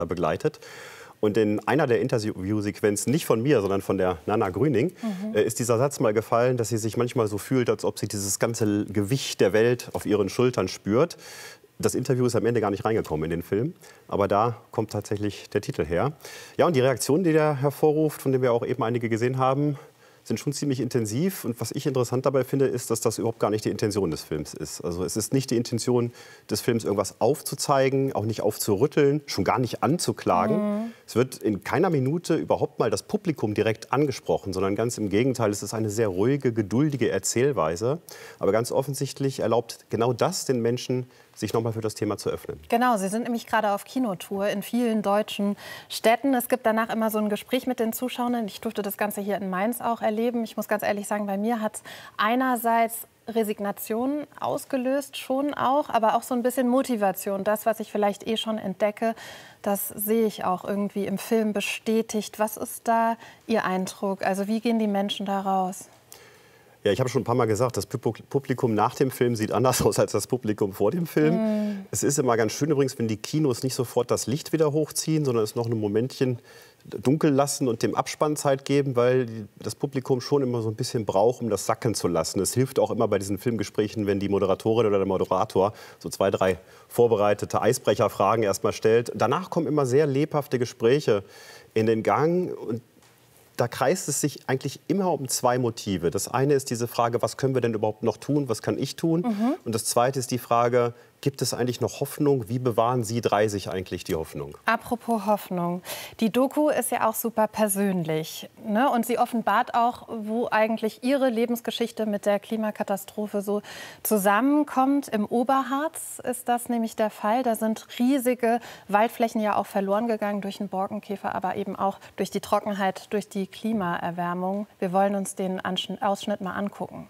begleitet. Und in einer der Interviewsequenzen, nicht von mir, sondern von der Nana Grüning, ist dieser Satz mal gefallen, dass sie sich manchmal so fühlt, als ob sie dieses ganze Gewicht der Welt auf ihren Schultern spürt. Das Interview ist am Ende gar nicht reingekommen in den Film, aber da kommt tatsächlich der Titel her. Ja, und die Reaktionen, die der hervorruft, von denen wir auch eben einige gesehen haben, sind schon ziemlich intensiv. Und was ich interessant dabei finde, ist, dass das überhaupt gar nicht die Intention des Films ist. Also es ist nicht die Intention des Films, irgendwas aufzuzeigen, auch nicht aufzurütteln, schon gar nicht anzuklagen. Es wird in keiner Minute überhaupt mal das Publikum direkt angesprochen, sondern ganz im Gegenteil, es ist eine sehr ruhige, geduldige Erzählweise. Aber ganz offensichtlich erlaubt genau das den Menschen, sich noch mal für das Thema zu öffnen. Genau, Sie sind nämlich gerade auf Kinotour in vielen deutschen Städten. Es gibt danach immer so ein Gespräch mit den Zuschauern. Ich durfte das Ganze hier in Mainz auch erleben. Ich muss ganz ehrlich sagen, bei mir hat es einerseits Resignation ausgelöst, schon auch, aber auch so ein bisschen Motivation. Das, was ich vielleicht eh schon entdecke, das sehe ich auch irgendwie im Film bestätigt. Was ist da Ihr Eindruck? Also wie gehen die Menschen da raus? Ja, ich habe schon ein paar Mal gesagt, das Publikum nach dem Film sieht anders aus als das Publikum vor dem Film. Es ist immer ganz schön übrigens, wenn die Kinos nicht sofort das Licht wieder hochziehen, sondern es noch ein Momentchen dunkel lassen und dem Abspann Zeit geben, weil das Publikum schon immer so ein bisschen braucht, um das sacken zu lassen. Es hilft auch immer bei diesen Filmgesprächen, wenn die Moderatorin oder der Moderator so 2, 3 vorbereitete Eisbrecherfragen erst mal stellt. Danach kommen immer sehr lebhafte Gespräche in den Gang. Und da kreist es sich eigentlich immer um 2 Motive. Das eine ist diese Frage, was können wir denn überhaupt noch tun, was kann ich tun? Und das zweite ist die Frage, gibt es eigentlich noch Hoffnung? Wie bewahren Sie 3 sich eigentlich die Hoffnung? Apropos Hoffnung. Die Doku ist ja auch super persönlich, ne? Und sie offenbart auch, wo eigentlich Ihre Lebensgeschichte mit der Klimakatastrophe so zusammenkommt. Im Oberharz ist das nämlich der Fall. Da sind riesige Waldflächen ja auch verloren gegangen durch den Borkenkäfer, aber eben auch durch die Trockenheit, durch die Klimaerwärmung. Wir wollen uns den Ausschnitt mal angucken.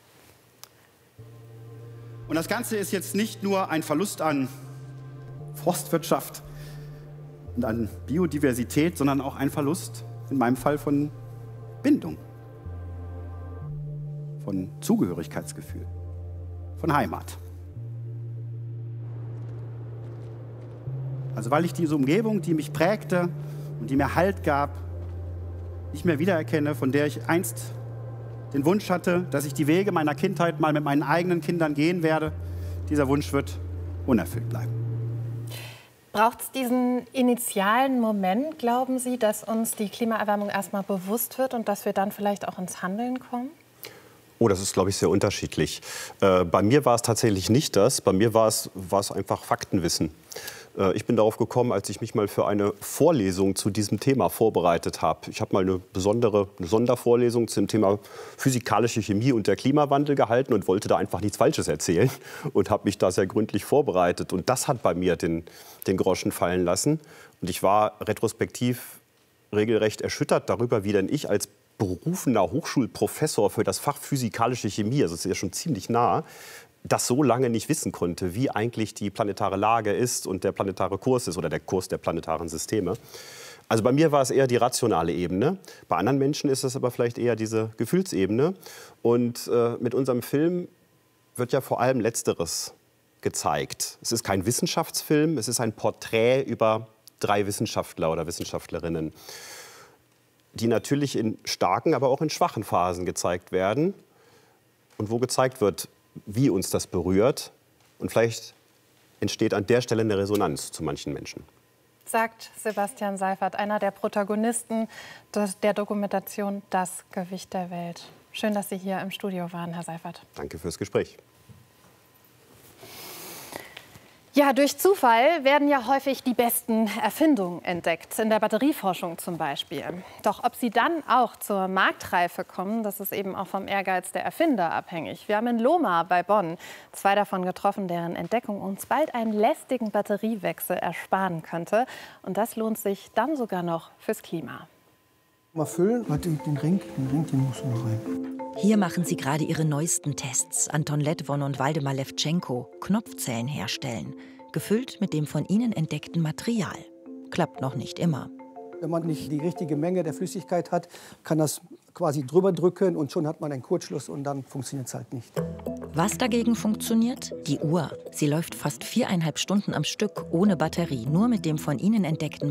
Und das Ganze ist jetzt nicht nur ein Verlust an Forstwirtschaft und an Biodiversität, sondern auch ein Verlust, in meinem Fall, von Bindung, von Zugehörigkeitsgefühl, von Heimat. Also weil ich diese Umgebung, die mich prägte und die mir Halt gab, nicht mehr wiedererkenne, von der ich einst den Wunsch hatte, dass ich die Wege meiner Kindheit mal mit meinen eigenen Kindern gehen werde. Dieser Wunsch wird unerfüllt bleiben. Braucht es diesen initialen Moment, glauben Sie, dass uns die Klimaerwärmung erstmal bewusst wird und dass wir dann vielleicht auch ins Handeln kommen? Oh, das ist, glaube ich, sehr unterschiedlich. Bei mir war es tatsächlich nicht das. Bei mir war es einfach Faktenwissen. Ich bin darauf gekommen, als ich mich mal für eine Vorlesung zu diesem Thema vorbereitet habe. Ich habe mal eine Sondervorlesung zum Thema physikalische Chemie und der Klimawandel gehalten und wollte da einfach nichts Falsches erzählen und habe mich da sehr gründlich vorbereitet. Und das hat bei mir den Groschen fallen lassen. Und ich war retrospektiv regelrecht erschüttert darüber, wie denn ich als berufener Hochschulprofessor für das Fach physikalische Chemie, also das ist ja schon ziemlich nah, das so lange nicht wissen konnte, wie eigentlich die planetare Lage ist und der planetare Kurs ist oder der Kurs der planetaren Systeme. Also bei mir war es eher die rationale Ebene. Bei anderen Menschen ist es aber vielleicht eher diese Gefühlsebene. Und mit unserem Film wird ja vor allem Letzteres gezeigt. Es ist kein Wissenschaftsfilm, es ist ein Porträt über 3 Wissenschaftler oder Wissenschaftlerinnen, die natürlich in starken, aber auch in schwachen Phasen gezeigt werden und wo gezeigt wird, wie uns das berührt. Und vielleicht entsteht an der Stelle eine Resonanz zu manchen Menschen. Sagt Sebastian Seifert, einer der Protagonisten der Dokumentation Das Gewicht der Welt. Schön, dass Sie hier im Studio waren, Herr Seifert. Danke fürs Gespräch. Ja, durch Zufall werden ja häufig die besten Erfindungen entdeckt, in der Batterieforschung zum Beispiel. Doch ob sie dann auch zur Marktreife kommen, das ist eben auch vom Ehrgeiz der Erfinder abhängig. Wir haben in Lohmar bei Bonn 2 davon getroffen, deren Entdeckung uns bald einen lästigen Batteriewechsel ersparen könnte. Und das lohnt sich dann sogar noch fürs Klima. Mal füllen, den Ring, den muss noch rein. Hier machen sie gerade ihre neuesten Tests. Anton Letwon und Waldemar Lewtschenko, Knopfzellen herstellen, gefüllt mit dem von ihnen entdeckten Material. Klappt noch nicht immer. Wenn man nicht die richtige Menge der Flüssigkeit hat, kann das quasi drüber drücken und schon hat man einen Kurzschluss und dann funktioniert es halt nicht. Was dagegen funktioniert? Die Uhr. Sie läuft fast 4,5 Stunden am Stück ohne Batterie, nur mit dem von ihnen entdeckten